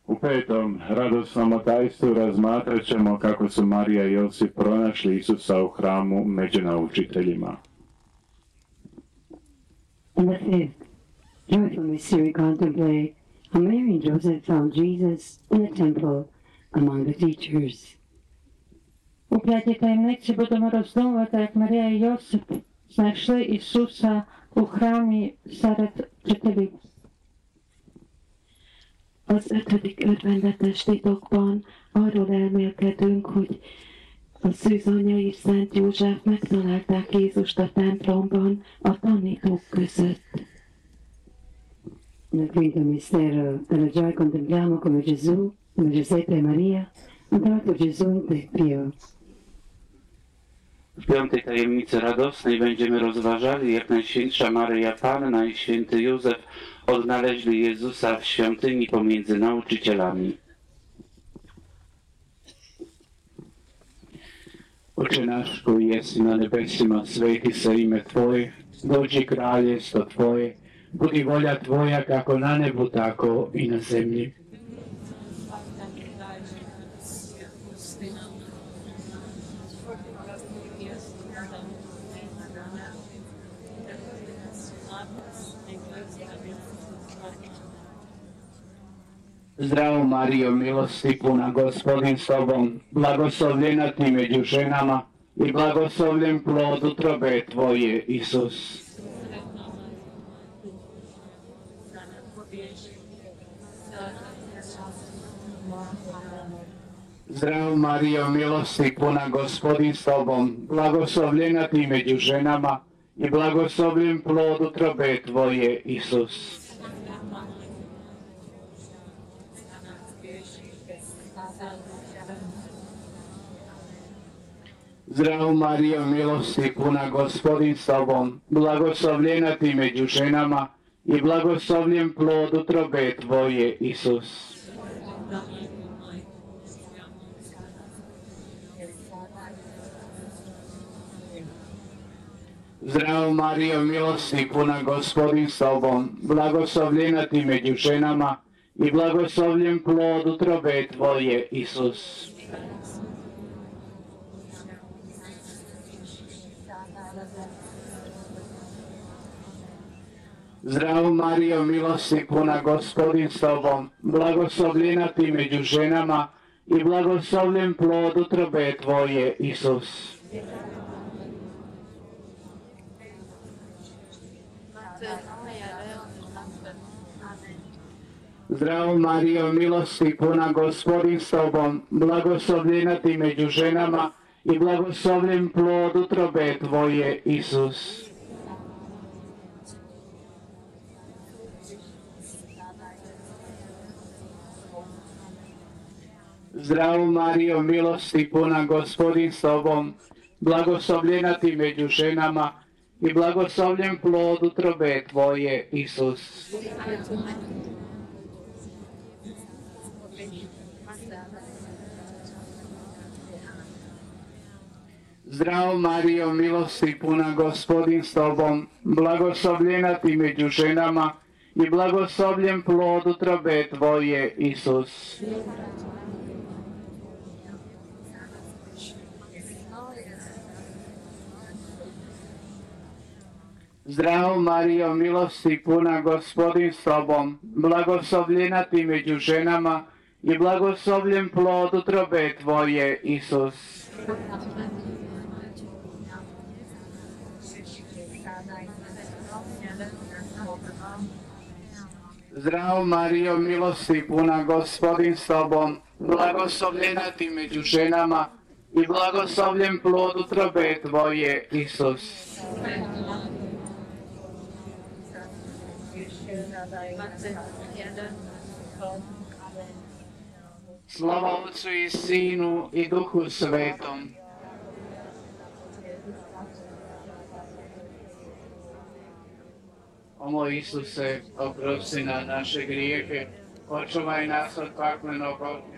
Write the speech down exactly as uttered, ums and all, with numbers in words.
U petom radosnom tajstvu razmatrat ćemo kako su Marija i Josip pronašli Isusa u hramu među naučiteljima. In the fifth joyful mystery contemplate how Mary and Joseph found Jesus in the temple among the teachers. У п'ятій таємниці будемо роздумувати, як Марія і Йосип знайшли Ісуса у храмі серед вчителів. Az ötödik ötvenhetes titokban arról elmélkedünk, hogy a szűzanya és Szent József megtalálták Jézust a templomban a tanítók között. Nel quinto mistero della gioia contempliamo come Gesù, come Giuseppe e Maria, hanno trovato Gesù in tempio. W piątej tajemnicy radosnej będziemy rozważali, jak Najświętsza Maryja Panna i Święty Józef odnaleźli Jezusa w świątyni pomiędzy nauczycielami. Oče naš koji jesi na nebesima, sveti se ime Tvoje, dođi kraljestvo Tvoje, budi volja Tvoja kako na nebu, tako i na zemlji. Zdravo Marijo, milosti puna, Gospodin s Tobom, blagoslovljena Ti među ženama i blagoslovljen plod utrobe Tvoje, Isus. Zdravo Marijo, milosti puna, Gospodin s Tobom, blagoslovljena Ti među ženama i blagoslovljen plod utrobe Tvoje, Isus. Zdravo Marijo, milosti puna, Gospodin s Tobom, blagoslovljena Ti među ženama i blagoslovljen plod utrobe Tvoje, Isus. Zdravo Marijo, milosti puna, Gospodin s Tobom, blagoslovljena Ti među ženama i blagoslovljen plod utrobe Tvoje, Isus. Zdravo Marijo, milosti puna, Gospodin s Tobom, blagoslovljena Ti među ženama i blagoslovljen plod utrobe Tvoje, Isus. Zdravo Marijo, milosti puna, Gospodin s Tobom, blagoslovljena Ti među ženama i blagoslovljen plod utrobe Tvoje, Isus. Zdravo Marijo, milosti puna, Gospodin s Tobom, blagoslovljena Ti među ženama i blagoslovljen plod utrobe Tvoje, Isus. Zdravo Marijo, milosti puna, Gospodin s Tobom, blagoslovljena Ti među ženama i blagoslovljen plod utrobe Tvoje, Isus. Zdravo Marijo, milosti puna, Gospodin s Tobom, blagoslovljena Ti među ženama i blagoslovljen plod utrobe Tvoje, Isus. Zdravo Marijo, milosti puna, Gospodin s Tobom, blagoslovljena Ti među ženama i blagoslovljen plod utrobe Tvoje, Isus. Slava Otcu i Sinu i Duhu Svetom. O moj Isuse, oprosti nam naše grijehe, očuvaj nas od paklenog ognja.